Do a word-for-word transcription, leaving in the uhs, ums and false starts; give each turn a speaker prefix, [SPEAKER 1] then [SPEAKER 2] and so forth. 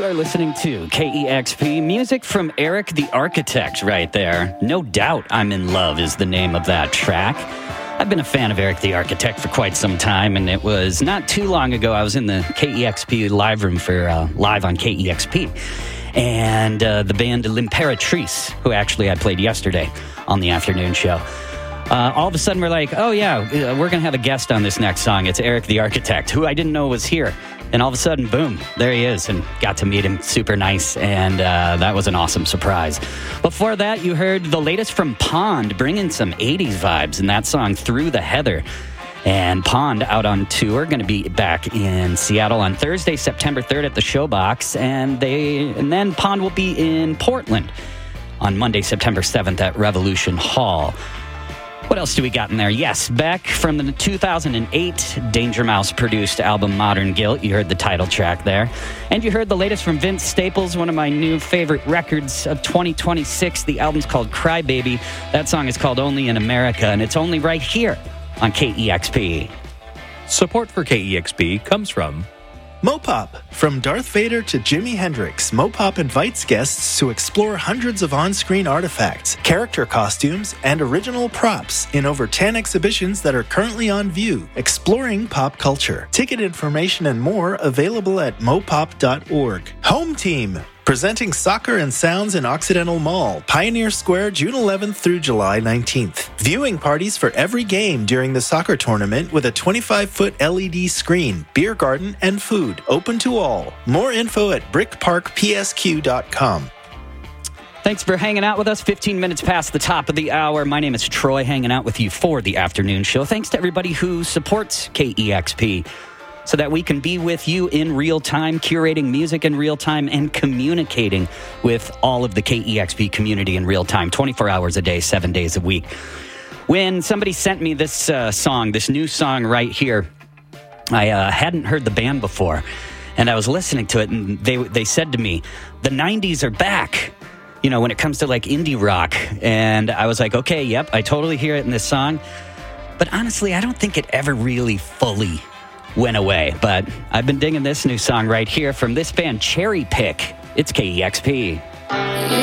[SPEAKER 1] are listening to K E X P, music from Eric the Architect right there. No Doubt I'm in Love is the name of that track. I've been a fan of Eric the Architect for quite some time, and it was not too long ago I was in the K E X P live room for uh, live on K E X P. And uh, the band L'Imperatrice, who actually I played yesterday on the afternoon show. Uh, all of a sudden, we're like, oh, yeah, we're going to have a guest on this next song. It's Eric the Architect, who I didn't know was here. And all of a sudden, boom, there he is, and got to meet him. Super nice, and uh, that was an awesome surprise. Before that, you heard the latest from Pond, bringing some eighties vibes in that song, Through the Heather. And Pond out on tour, going to be back in Seattle on Thursday, September third at the Showbox. And, they, and then Pond will be in Portland on Monday, September seventh at Revolution Hall. What else do we got in there? Yes, Beck from the two thousand eight Danger Mouse produced album Modern Guilt. You heard the title track there. And you heard the latest from Vince Staples, one of my new favorite records of twenty twenty-six. The album's called Crybaby. That song is called Only in America, and it's only right here on K E X P.
[SPEAKER 2] Support for K E X P comes from
[SPEAKER 3] Mopop. From Darth Vader to Jimi Hendrix, Mopop invites guests to explore hundreds of on-screen artifacts, character costumes, and original props in over ten exhibitions that are currently on view, exploring pop culture. Ticket information and more available at mopop dot org. Home Team. Presenting Soccer and Sounds in Occidental Mall, Pioneer Square, June eleventh through July nineteenth. Viewing parties for every game during the soccer tournament with a twenty-five foot L E D screen, beer garden, and food. Open to all. More info at brick park p s q dot com.
[SPEAKER 1] Thanks for hanging out with us. fifteen minutes past the top of the hour. My name is Troy, hanging out with you for the afternoon show. Thanks to everybody who supports K E X P, so that we can be with you in real time, curating music in real time, and communicating with all of the K E X P community in real time, twenty-four hours a day, seven days a week. When somebody sent me this uh, song, this new song right here, I uh, hadn't heard the band before, and I was listening to it, and they they said to me, the nineties are back, you know, when it comes to like indie rock. And I was like, okay, yep, I totally hear it in this song. But honestly, I don't think it ever really fully went away. But I've been digging this new song right here from this band, Cherry Pick. It's K E X P.